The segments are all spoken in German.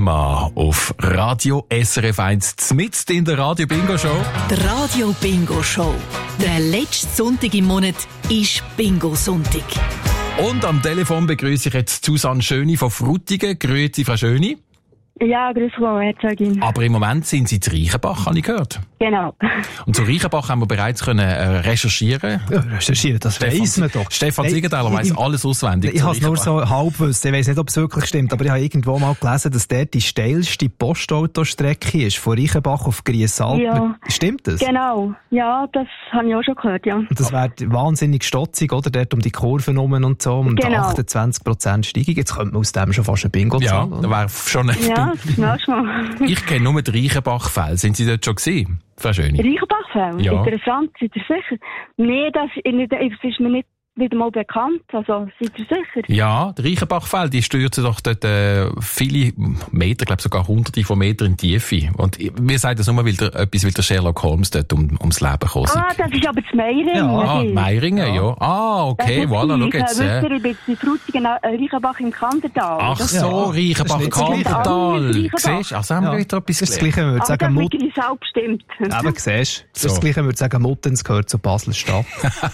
Dilemma auf Radio SRF 1, mitten in der Radio Bingo Show. Die Radio Bingo Show. Der letzte Sonntag im Monat ist Bingo-Sonntag. Und am Telefon begrüße ich jetzt Susanne Schöni von Frutigen. Grüezi, Frau Schöni. Ja, grüß Frau Herzogin. Aber im Moment sind Sie in Reichenbach, habe ich gehört. Genau. Und zu Reichenbach haben wir bereits recherchieren. Ja, recherchieren, das weiss man doch. Stefan Siegenthaler weiss alles auswendig. Ich habe es nur so halb gewusst. Ich weiss nicht, ob es wirklich stimmt, aber ich habe irgendwo mal gelesen, dass dort die steilste Postautostrecke ist, von Reichenbach auf Griesalp. Ja. Stimmt das? Genau. Ja, das habe ich auch schon gehört, ja. Und das wäre wahnsinnig stotzig, oder? Dort um die Kurven herum und so, um genau. 28% Steigung. Jetzt könnte man aus dem schon fast ein Bingo ja, zahlen. Ja, da wäre schon ein ja, das merkst du mal. Ich kenne nur die Reichenbach-Fälle. Sind Sie dort schon gewesen, Frau Schöni? Reichenbach-Fälle? Ja. Interessant, seid ihr sicher? Nee, das ist mir nicht wieder mal bekannt. Also, seid ihr sicher? Ja, die Reichenbach-Fälle, die stürzen doch dort viele Meter, glaube sogar hunderte von Metern in die Tiefe. Und wir sagen das nur, weil der Sherlock Holmes dort ums Leben gekommen ist. Ah, das ist aber das Meiringen. Ja, Meiringen, ja. Ah, okay, voilà, schau jetzt. Ich bin in Frutigen, Reichenbach im Kandertal. Ach so, Reichenbach-Kandertal. Siehst du, also haben wir wieder etwas gelernt. Das ist das Gleiche, würde sagen, Mutter. Aber das bestimmt. Eben, siehst du. Das ist das Gleiche, würde sagen, Muttens gehört zu Basel-Stadt.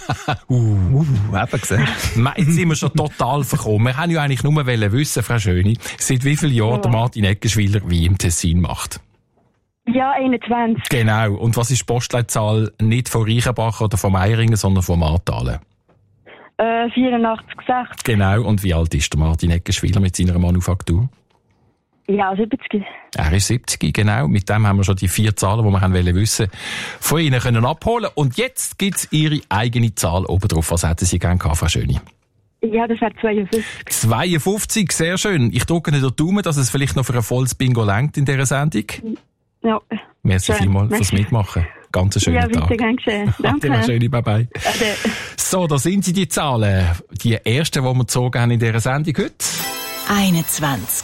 Eben gesehen. Jetzt sind wir schon total verkommen. Wir haben ja eigentlich nur wissen, Frau Schöni, seit wie vielen Jahren der Martin Eggenschwiller wie im Tessin macht. Ja, 21. Genau. Und was ist die Postleitzahl nicht von Reichenbach oder von Meiringen, sondern von Martalen? 84,6. Genau. Und wie alt ist der Martin Eggenschwiller mit seiner Manufaktur? Ja, 70. Er ist 70, genau. Mit dem haben wir schon die 4 Zahlen, die wir wissen von Ihnen können abholen. Und jetzt gibt es Ihre eigene Zahl oben drauf. Was hätten Sie gerne gehabt, Frau Schöni? Ja, das wäre 52. 52, sehr schön. Ich drücke Ihnen den Daumen, dass es vielleicht noch für ein volles Bingo reicht in dieser Sendung. Ja. Merci vielmals fürs Mitmachen. Ganz einen schönen Tag. Ja, bitte, gern geschehen. Danke. Ade, schöne, bye bye. Ade. So, da sind sie, die Zahlen. Die ersten, die wir gezogen haben in dieser Sendung heute. 21,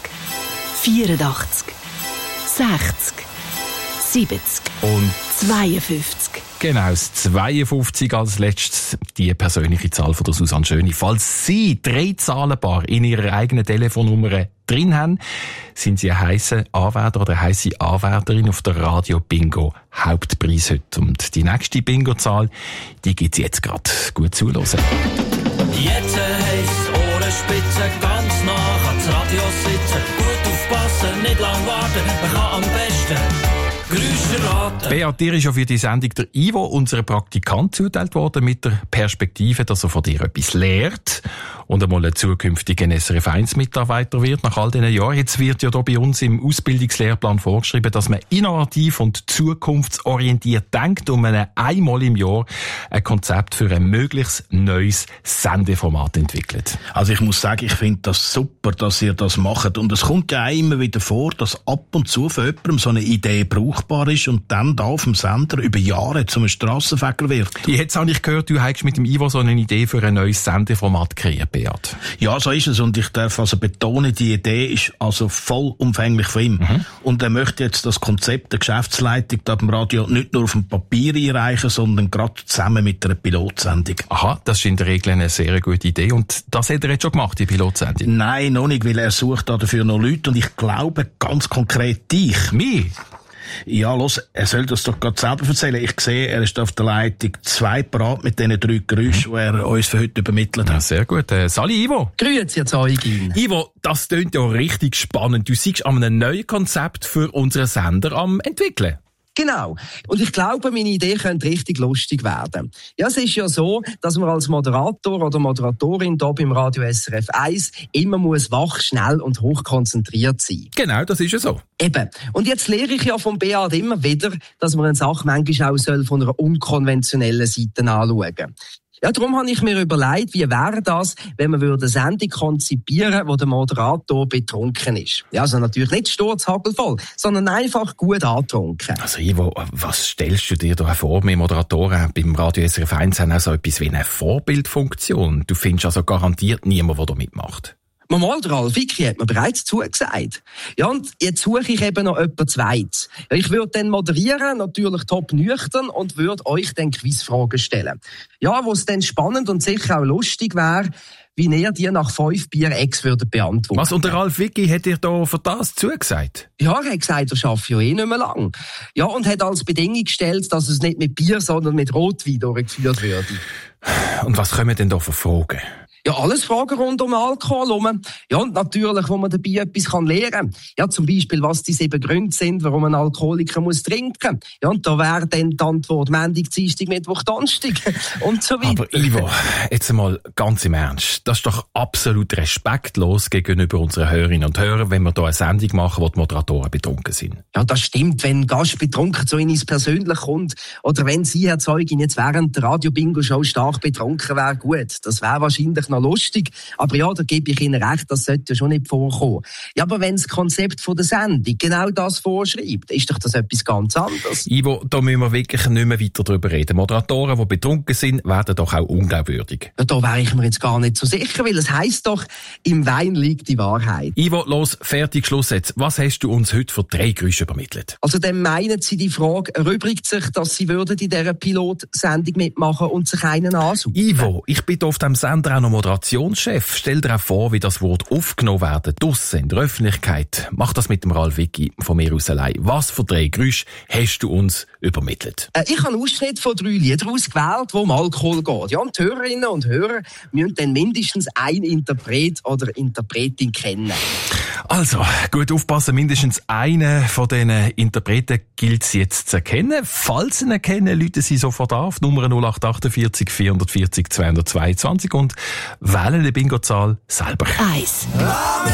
84, 60, 70 und 52. Genau, das 52 als letztes, die persönliche Zahl von der Susanne Schöni. Falls Sie 3 Zahlenpaar in Ihrer eigenen Telefonnummer drin haben, sind Sie ein heisser Anwärter oder eine heisse Anwärterin auf der Radio Bingo Hauptpreis heute. Und die nächste Bingo-Zahl, die gibt's jetzt gerade. Gut zuhören. Jetzt heisst Ohrenspitze, ganz nah ans Radio sitzen. Gut aufpassen, nicht lang warten, man kann am besten Geräusche raten. Beat, dir ist ja für die Sendung der Ivo, unser Praktikant, zugeteilt worden mit der Perspektive, dass er von dir etwas lehrt und einmal ein zukünftiger SRF 1-Mitarbeiter wird nach all diesen Jahren. Jetzt wird ja da bei uns im Ausbildungslehrplan vorgeschrieben, dass man innovativ und zukunftsorientiert denkt und man einmal im Jahr ein Konzept für ein möglichst neues Sendeformat entwickelt. Also ich muss sagen, ich finde das super, dass ihr das macht. Und es kommt ja auch immer wieder vor, dass ab und zu für jemandem so eine Idee brauchbar ist und dann da auf dem Sender über Jahre zum Strassenfeger wird. Jetzt habe ich gehört, du hast mit dem Ivo so eine Idee für ein neues Sendeformat kreiert, Beat. Ja, so ist es. Und ich darf also betonen, die Idee ist also vollumfänglich von ihm. Und er möchte jetzt das Konzept der Geschäftsleitung da beim Radio nicht nur auf dem Papier einreichen, sondern gerade zusammen mit einer Pilotsendung. Aha, das ist in der Regel eine sehr gute Idee. Und das hat er jetzt schon gemacht, die Pilotsendung? Nein, noch nicht, weil er sucht dafür noch Leute. Und ich glaube ganz konkret dich. Mich? Ja, los, er soll das doch gerade selber erzählen. Ich sehe, er ist auf der Leitung 2 parat mit diesen 3 Geräuschen, die er uns für heute übermittelt hat. Ja, sehr gut. Sali, Ivo. Grüezi, Herr Zeugin. Ivo, das klingt ja richtig spannend. Du siehst an einem neuen Konzept für unseren Sender am entwickeln. Genau. Und ich glaube, meine Idee könnte richtig lustig werden. Ja, es ist ja so, dass man als Moderator oder Moderatorin hier beim Radio SRF 1 immer muss wach, schnell und hochkonzentriert sein. Genau, das ist ja so. Eben. Und jetzt lehre ich ja vom Beat immer wieder, dass man eine Sache manchmal auch von einer unkonventionellen Seite anschauen soll. Ja, darum habe ich mir überlegt, wie wäre das, wenn man eine Sendung konzipieren, wo der Moderator betrunken ist. Ja, also natürlich nicht sturzhagelvoll, sondern einfach gut angetrunken. Also Ivo, was stellst du dir da vor? Wir Moderatoren beim Radio SRF 1 haben auch so etwas wie eine Vorbildfunktion. Du findest also garantiert niemanden, der da mitmacht. Mal, der Ralf Vicky hat mir bereits zugesagt. Ja, und jetzt suche ich eben noch jemanden Zweites. Ja, ich würde dann moderieren, natürlich top nüchtern, und würde euch dann Quizfragen stellen. Ja, wo es dann spannend und sicher auch lustig wäre, wie ihr die nach 5 Bier Ex würdet beantworten. Was, und der Ralf Wicki hat dir da für das zugesagt? Ja, er hat gesagt, er schafft ja nicht mehr lang. Ja, und hat als Bedingung gestellt, dass es nicht mit Bier, sondern mit Rotwein durchgeführt würde. Und was kommen denn da für Fragen? Ja, alles Fragen rund um Alkohol herum. Ja, und natürlich, wo man dabei etwas lernen kann. Ja, zum Beispiel, was die 7 Gründe sind, warum ein Alkoholiker muss trinken. Ja, und da wäre dann die Antwort Montag, Dienstag, Mittwoch, Donnerstag und so weiter. Aber Ivo, jetzt einmal ganz im Ernst. Das ist doch absolut respektlos gegenüber unseren Hörerinnen und Hörern, wenn wir da eine Sendung machen, wo die Moderatoren betrunken sind. Ja, das stimmt, wenn ein Gast betrunken zu Ihnen persönlich kommt. Oder wenn Sie, Herr Zeugin, jetzt während der Radio-Bingo-Show stark betrunken wäre, gut. Das wäre wahrscheinlich noch lustig. Aber ja, da gebe ich Ihnen recht, das sollte ja schon nicht vorkommen. Ja, aber wenn das Konzept von der Sendung genau das vorschreibt, ist doch das etwas ganz anderes. Ivo, da müssen wir wirklich nicht mehr weiter drüber reden. Moderatoren, die betrunken sind, werden doch auch unglaubwürdig. Ja, da wäre ich mir jetzt gar nicht so sicher, weil es heisst doch, im Wein liegt die Wahrheit. Ivo, los, fertig, Schluss jetzt. Was hast du uns heute für 3 Grüße übermittelt? Also dann meinen Sie, die Frage erübrigt sich, dass Sie würden in dieser Pilotsendung mitmachen und sich einen ansuchen? Ivo, ich bin auf dem Sender auch noch Moderationschef. Stell dir auch vor, wie das Wort aufgenommen werden, draussen in der Öffentlichkeit. Mach das mit dem Ralf Wicki von mir aus allein. Was für 3 Grüße hast du uns übermittelt? Ich habe einen Ausschnitt von 3 Liedern ausgewählt, wo um Alkohol geht. Ja, und die Hörerinnen und Hörer müssen dann mindestens einen Interpret oder Interpretin kennen. Also, gut aufpassen, mindestens einen von diesen Interpreten gilt es jetzt zu erkennen. Falls Sie ihn kennen, rufen Sie sofort auf, Nummer 0848 440 222 und wählen die Bingo-Zahl selber. 1.